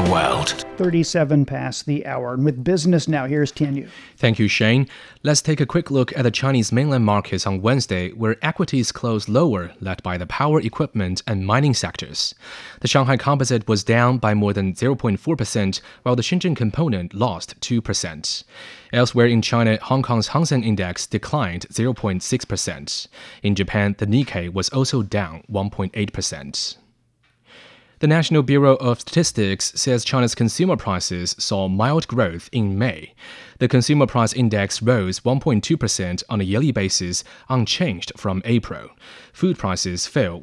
world. 37 past the hour. And with business now, here's Tianyu. Thank you, Shane. Let's take a quick look at the Chinese mainland markets on Wednesday, where equities closed lower, led by the power equipment and mining sectors. The Shanghai Composite was down by more than 0.4%, while the Shenzhen Component lost 2%. Elsewhere in China, Hong Kong's Hang Seng Index declined 0.6%. In Japan, the Nikkei was also down 1.8%. The National Bureau of Statistics says China's consumer prices saw mild growth in May. The Consumer Price Index rose 1.2% on a yearly basis, unchanged from April. Food prices fell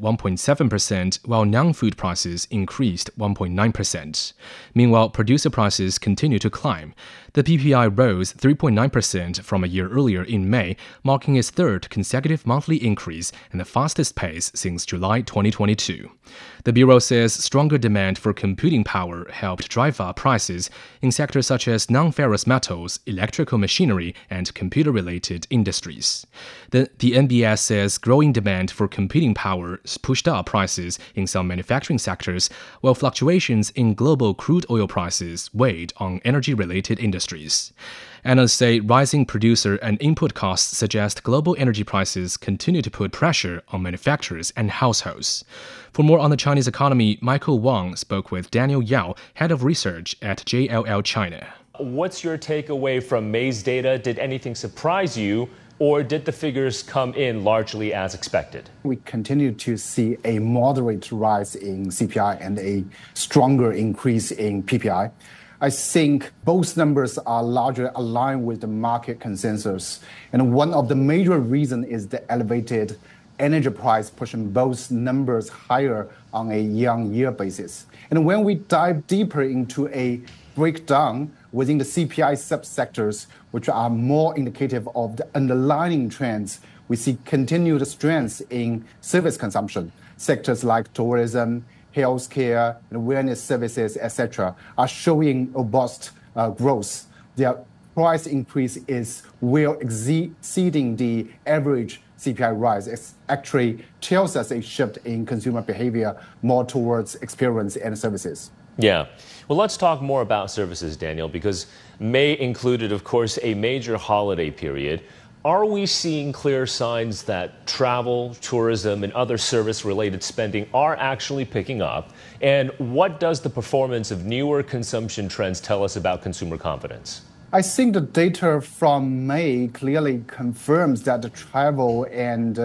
1.7%, while non-food prices increased 1.9%. Meanwhile, producer prices continue to climb. The PPI rose 3.9% from a year earlier in May, marking its third consecutive monthly increase and the fastest pace since July 2022. The Bureau says stronger demand for computing power helped drive up prices in sectors such as non-ferrous metals, electrical machinery, and computer-related industries. The NBS says growing demand for computing power pushed up prices in some manufacturing sectors, while fluctuations in global crude oil prices weighed on energy-related industries. Analysts say rising producer and input costs suggest global energy prices continue to put pressure on manufacturers and households. For more on the Chinese economy, Michael Wang spoke with Daniel Yao, head of research at JLL China. What's your takeaway from May's data? Did anything surprise you, or did the figures come in largely as expected? We continue to see a moderate rise in CPI and a stronger increase in PPI. I think both numbers are largely aligned with the market consensus. And one of the major reasons is the elevated energy price pushing both numbers higher on a year-on-year basis. And when we dive deeper into a breakdown within the CPI subsectors, which are more indicative of the underlying trends, we see continued strength in service consumption. Sectors like tourism, healthcare, and wellness services, etc., are showing robust growth. Their price increase is well exceeding the average CPI rise. It actually tells us a shift in consumer behavior more towards experience and services. Yeah. Well, let's talk more about services, Daniel, because May included, of course, a major holiday period. Are we seeing clear signs that travel, tourism, and other service-related spending are actually picking up? And what does the performance of newer consumption trends tell us about consumer confidence? I think the data from May clearly confirms that the travel and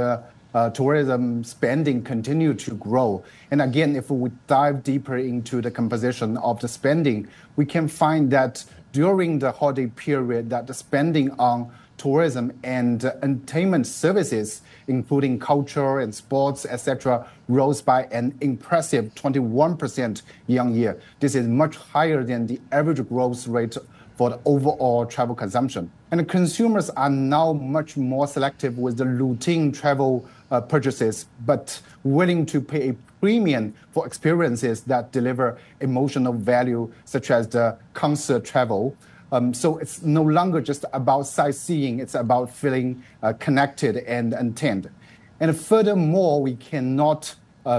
tourism spending continue to grow. And again, if we dive deeper into the composition of the spending, we can find that during the holiday period that the spending on tourism and entertainment services, including culture and sports, etc., rose by an impressive 21% year-on-year. This is much higher than the average growth rate for the overall travel consumption. And consumers are now much more selective with the routine travel purchases, but willing to pay a premium for experiences that deliver emotional value, such as the concert travel. So it's no longer just about sightseeing, it's about feeling connected and intent. And furthermore, we cannot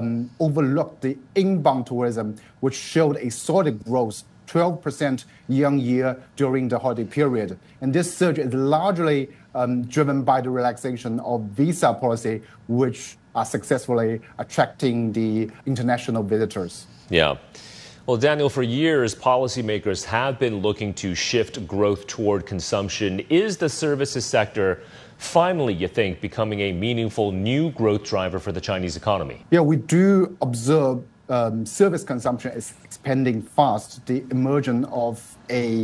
overlook the inbound tourism, which showed a solid growth, 12% year-on-year during the holiday period. And this surge is largely driven by the relaxation of visa policy, which are successfully attracting the international visitors. Yeah. Well, Daniel, for years, policymakers have been looking to shift growth toward consumption. Is the services sector finally, you think, becoming a meaningful new growth driver for the Chinese economy? Yeah, we do observe service consumption is expanding fast. The emergence of a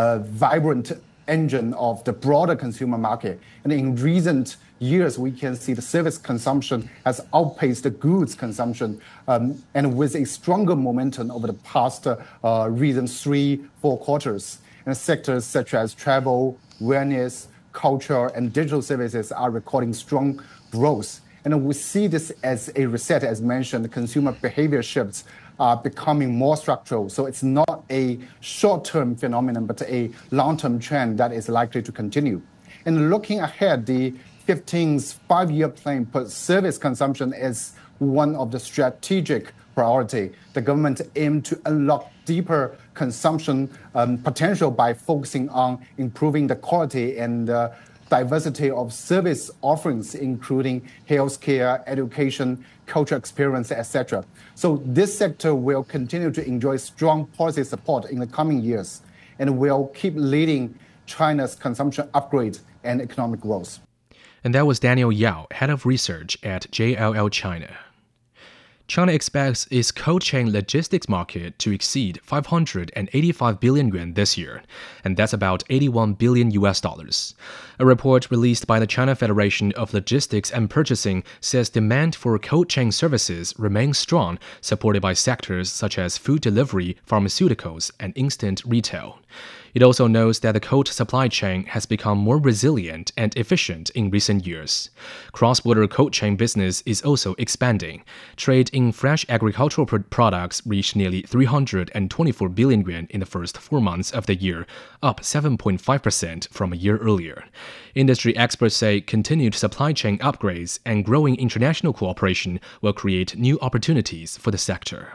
vibrant engine of the broader consumer market. And in recent years, we can see the service consumption has outpaced the goods consumption, and with a stronger momentum over the past recent 3-4 quarters. And sectors such as travel, wellness, culture, and digital services are recording strong growth. And we see this as a reset, as mentioned. Consumer behavior shifts are becoming more structural. So it's not a short-term phenomenon, but a long-term trend that is likely to continue. And looking ahead, the 15th five-year plan puts service consumption as one of the strategic priority. The government aims to unlock deeper consumption potential by focusing on improving the quality and diversity of service offerings, including healthcare, education, cultural experience, etc. So this sector will continue to enjoy strong policy support in the coming years and will keep leading China's consumption upgrade and economic growth. And that was Daniel Yao, head of research at JLL China. China expects its cold chain logistics market to exceed 585 billion yuan this year, and that's about $81 billion. A report released by the China Federation of Logistics and Purchasing says demand for cold chain services remains strong, supported by sectors such as food delivery, pharmaceuticals, and instant retail. It also notes that the cold supply chain has become more resilient and efficient in recent years. Cross-border cold chain business is also expanding. Trade in fresh agricultural products reached nearly 324 billion yuan in the first 4 months of the year, up 7.5% from a year earlier. Industry experts say continued supply chain upgrades and growing international cooperation will create new opportunities for the sector.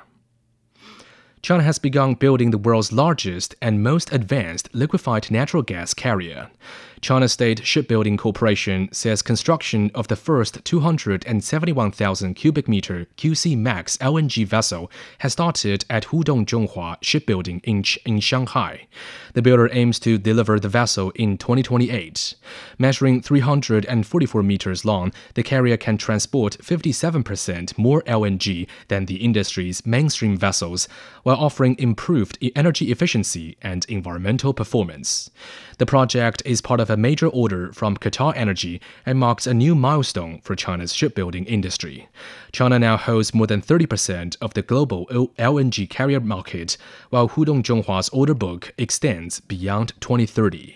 China has begun building the world's largest and most advanced liquefied natural gas carrier. China State Shipbuilding Corporation says construction of the first 271,000 cubic meter QC Max LNG vessel has started at Hudong Zhonghua Shipbuilding in Shanghai. The builder aims to deliver the vessel in 2028. Measuring 344 meters long, the carrier can transport 57% more LNG than the industry's mainstream vessels, while offering improved energy efficiency and environmental performance. The project is part of a major order from Qatar Energy and marks a new milestone for China's shipbuilding industry. China now holds more than 30% of the global LNG carrier market, while Hudong Zhonghua's order book extends beyond 2030.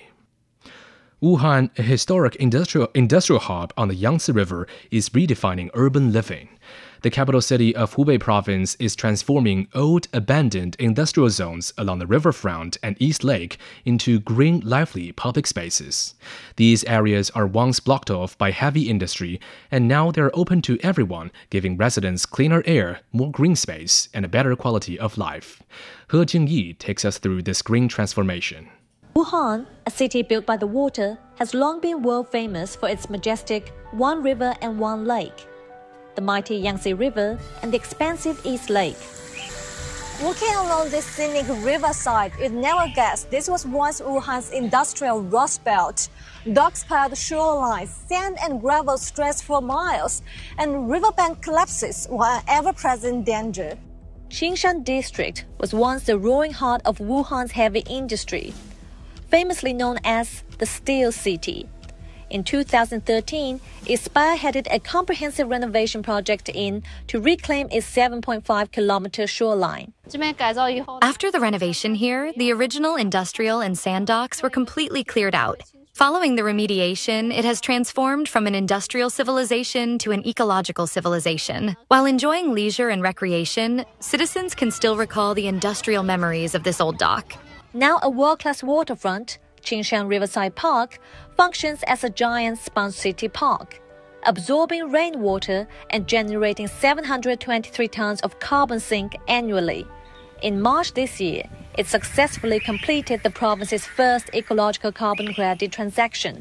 Wuhan, a historic industrial hub on the Yangtze River, is redefining urban living. The capital city of Hubei province is transforming old, abandoned industrial zones along the riverfront and East Lake into green, lively public spaces. These areas are once blocked off by heavy industry, and now they're open to everyone, giving residents cleaner air, more green space, and a better quality of life. He Jingyi takes us through this green transformation. Wuhan, a city built by the water, has long been world famous for its majestic one river and one lake. The mighty Yangtze River and the expansive East Lake. Walking along this scenic riverside, you'd never guess this was once Wuhan's industrial rust belt. Docks-piled shoreline, sand and gravel stretched for miles, and riverbank collapses were an ever-present danger. Xingshan District was once the roaring heart of Wuhan's heavy industry, famously known as the Steel City. In 2013, it spearheaded a comprehensive renovation project to reclaim its 7.5-kilometer shoreline. After the renovation here, the original industrial and sand docks were completely cleared out. Following the remediation, it has transformed from an industrial civilization to an ecological civilization. While enjoying leisure and recreation, citizens can still recall the industrial memories of this old dock. Now a world-class waterfront, Qingshan Riverside Park functions as a giant sponge city park, absorbing rainwater and generating 723 tons of carbon sink annually. In March this year, it successfully completed the province's first ecological carbon credit transaction.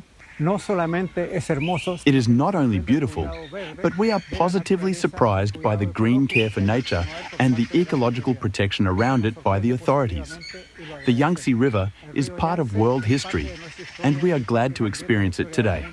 It is not only beautiful, but we are positively surprised by the green care for nature and the ecological protection around it by the authorities. The Yangtze River is part of world history, and we are glad to experience it today.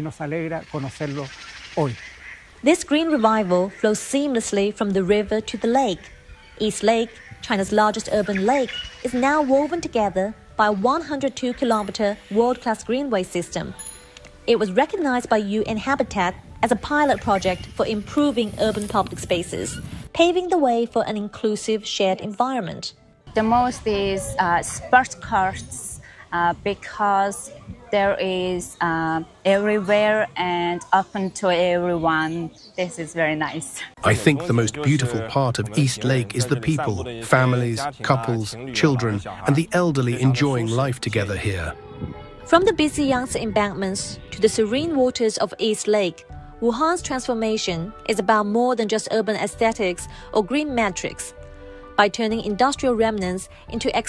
This green revival flows seamlessly from the river to the lake. East Lake, China's largest urban lake, is now woven together by a 102-kilometer world-class greenway system. It was recognized by UN Habitat as a pilot project for improving urban public spaces, paving the way for an inclusive shared environment. The most is sports cars because there is everywhere and open to everyone. This is very nice. I think the most beautiful part of East Lake is the people, families, couples, children, and the elderly enjoying life together here. From the busy Yangtze embankments to the serene waters of East Lake, Wuhan's transformation is about more than just urban aesthetics or green metrics. By turning industrial remnants into